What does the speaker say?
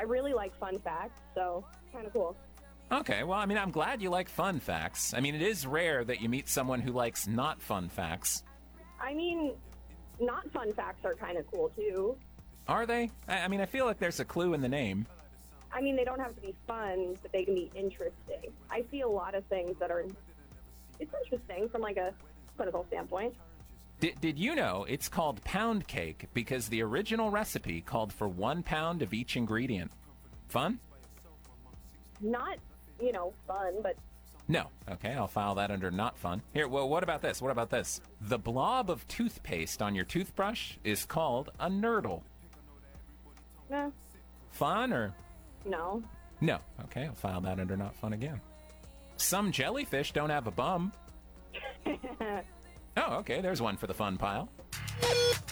really like fun facts, so kind of cool. Okay, well, I mean, I'm glad you like fun facts. I mean, it is rare that you meet someone who likes not fun facts. I mean, not fun facts are kind of cool, too. Are they? I mean, I feel like there's a clue in the name. I mean, they don't have to be fun, but they can be interesting. I see a lot of things that are... It's interesting from, like, a clinical standpoint. Did you know it's called pound cake because the original recipe called for 1 pound of each ingredient? Fun? Not, fun, but... No. Okay, I'll file that under not fun. Here, well, what about this? What about this? The blob of toothpaste on your toothbrush is called a nurdle. No. Fun or... No. No. Okay, I'll file that under not fun again. Some jellyfish don't have a bum. Oh, okay, there's one for the fun pile.